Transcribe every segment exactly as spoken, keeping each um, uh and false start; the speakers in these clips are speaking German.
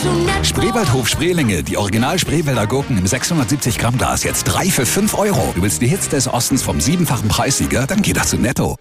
zu nett. Spreewaldhof Spreelinge, die Original Spreewälder Gurken im sechshundertsiebzig Gramm Glas, jetzt drei für fünf Euro. Du willst die Hits des Ostens vom siebenfachen Preissieger? Dann geh doch zu Netto.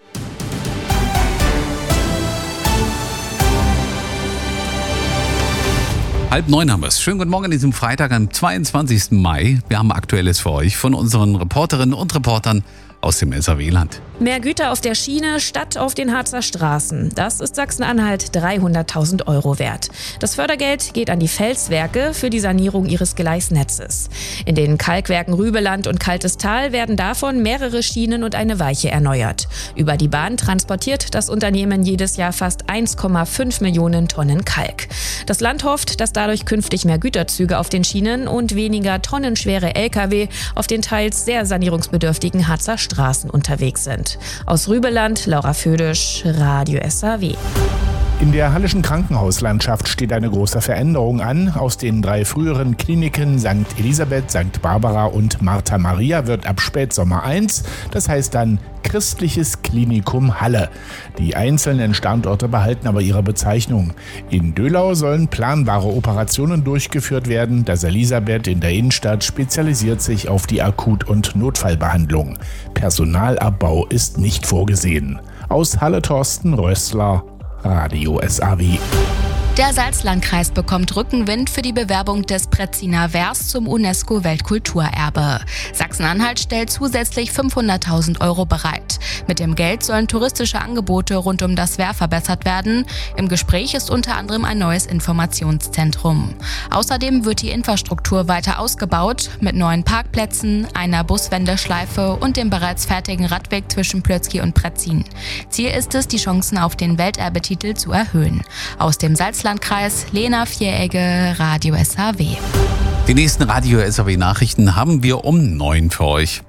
Halb neun haben wir es. Schönen guten Morgen an diesem Freitag, am zweiundzwanzigsten Mai. Wir haben Aktuelles für euch von unseren Reporterinnen und Reportern aus dem S A W-Land. Mehr Güter auf der Schiene statt auf den Harzer Straßen. Das ist Sachsen-Anhalt dreihunderttausend Euro wert. Das Fördergeld geht an die Felswerke für die Sanierung ihres Gleisnetzes. In den Kalkwerken Rübeland und Kaltes Tal werden davon mehrere Schienen und eine Weiche erneuert. Über die Bahn transportiert das Unternehmen jedes Jahr fast eins Komma fünf Millionen Tonnen Kalk. Das Land hofft, dass dadurch künftig mehr Güterzüge auf den Schienen und weniger tonnenschwere L K W auf den teils sehr sanierungsbedürftigen Harzer Straßen unterwegs sind. Aus Rübeland, Laura Födisch, Radio S A W. In der hallischen Krankenhauslandschaft steht eine große Veränderung an. Aus den drei früheren Kliniken Sankt Elisabeth, Sankt Barbara und Martha Maria wird ab Spätsommer eins, das heißt dann Christliches Klinikum Halle. Die einzelnen Standorte behalten aber ihre Bezeichnung. In Döhlau sollen planbare Operationen durchgeführt werden. Das Elisabeth in der Innenstadt spezialisiert sich auf die Akut- und Notfallbehandlung. Personalabbau ist nicht vorgesehen. Aus Halle Thorsten Rössler, Radio S A W. Der Salzlandkreis bekommt Rückenwind für die Bewerbung des Pretziner Vers zum UNESCO-Weltkulturerbe. Sachsen-Anhalt stellt zusätzlich fünfhunderttausend Euro bereit. Mit dem Geld sollen touristische Angebote rund um das Wehr verbessert werden. Im Gespräch ist unter anderem ein neues Informationszentrum. Außerdem wird die Infrastruktur weiter ausgebaut mit neuen Parkplätzen, einer Buswendeschleife und dem bereits fertigen Radweg zwischen Plötzky und Pretzin. Ziel ist es, die Chancen auf den Welterbetitel zu erhöhen. Aus dem Salzlandkreis, Lena Vieregge, Radio S A W. Die nächsten Radio S A W-Nachrichten haben wir um neun für euch.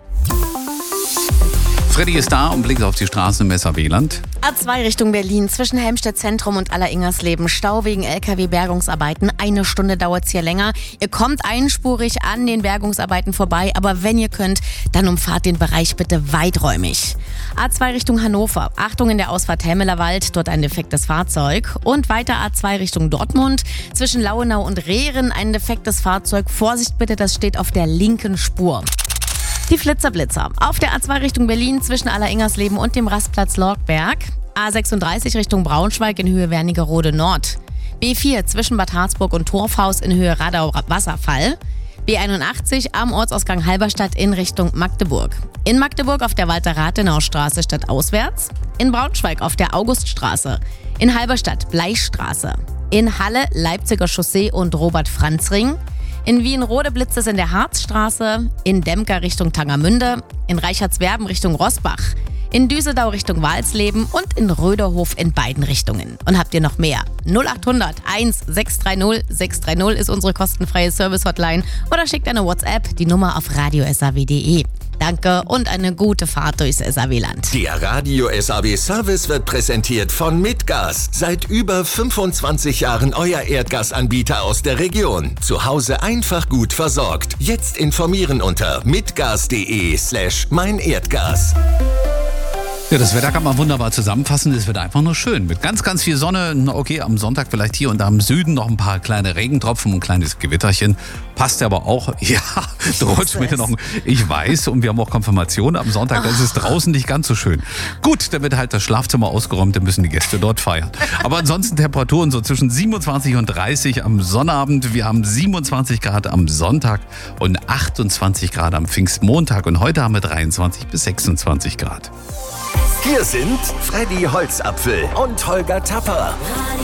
Freddy ist da und blickt auf die Straßen im S A W-Land. A zwei Richtung Berlin, zwischen Helmstedt Zentrum und Alleringers-Leben. Stau wegen L K W-Bergungsarbeiten. Eine Stunde dauert es hier länger. Ihr kommt einspurig an den Bergungsarbeiten vorbei, aber wenn ihr könnt, dann umfahrt den Bereich bitte weiträumig. A zwei Richtung Hannover. Achtung in der Ausfahrt Helmelerwald, dort ein defektes Fahrzeug. Und weiter A zwei Richtung Dortmund. Zwischen Lauenau und Rehren ein defektes Fahrzeug. Vorsicht bitte, das steht auf der linken Spur. Die Flitzerblitzer. Auf der A zwei Richtung Berlin zwischen Alleringers-Leben und dem Rastplatz Lorgberg. A sechsunddreißig Richtung Braunschweig in Höhe Wernigerode Nord. B vier zwischen Bad Harzburg und Torfhaus in Höhe Radau-Wasserfall. B einundachtzig am Ortsausgang Halberstadt in Richtung Magdeburg. In Magdeburg auf der Walter-Rathenau-Straße stadtauswärts. In Braunschweig auf der Auguststraße. In Halberstadt Bleichstraße. In Halle Leipziger Chaussee und Robert-Franz-Ring. In Wien-Rode blitzt es in der Harzstraße, in Demker Richtung Tangermünde, in Reichertswerben Richtung Rosbach, in Düsedau Richtung Walsleben und in Röderhof in beiden Richtungen. Und habt ihr noch mehr? null acht hundert eins sechs drei null sechs drei null ist unsere kostenfreie Service-Hotline oder schickt eine WhatsApp, die Nummer auf radio s a w punkt d e. Danke und eine gute Fahrt durchs S A W-Land. Der Radio S A W-Service wird präsentiert von Mitgas. Seit über fünfundzwanzig Jahren euer Erdgasanbieter aus der Region. Zu Hause einfach gut versorgt. Jetzt informieren unter mitgas.de slash mein Erdgas. Ja, das Wetter kann man wunderbar zusammenfassen. Es wird einfach nur schön. Mit ganz, ganz viel Sonne. Okay, am Sonntag vielleicht hier und da im Süden noch ein paar kleine Regentropfen und ein kleines Gewitterchen. Passt aber auch. Ja, du rutscht mit noch. Ich weiß, und wir haben auch Konfirmation am Sonntag. Das ist draußen nicht ganz so schön. Gut, dann wird halt das Schlafzimmer ausgeräumt, dann müssen die Gäste dort feiern. Aber ansonsten Temperaturen so zwischen siebenundzwanzig und dreißig am Sonnabend. Wir haben siebenundzwanzig Grad am Sonntag und achtundzwanzig Grad am Pfingstmontag. Und heute haben wir dreiundzwanzig bis sechsundzwanzig Grad. Hier sind Freddy Holzapfel und Holger Tapper.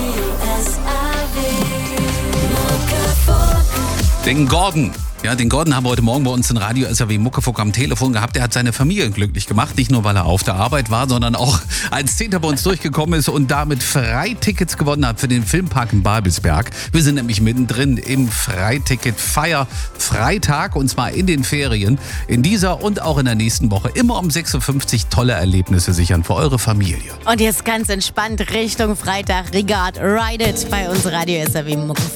Den Gordon. Ja, den Gordon haben wir heute Morgen bei uns in Radio S A W Muckefuck am Telefon gehabt. Der hat seine Familie glücklich gemacht. Nicht nur, weil er auf der Arbeit war, sondern auch als Zehnter bei uns durchgekommen ist und damit Freitickets gewonnen hat für den Filmpark in Babelsberg. Wir sind nämlich mittendrin im Freiticket-Feier Freitag und zwar in den Ferien. In dieser und auch in der nächsten Woche immer um sechs Uhr fünfzig tolle Erlebnisse sichern für eure Familie. Und jetzt ganz entspannt Richtung Freitag. Regat, ride it bei uns Radio S A W Muckefuck.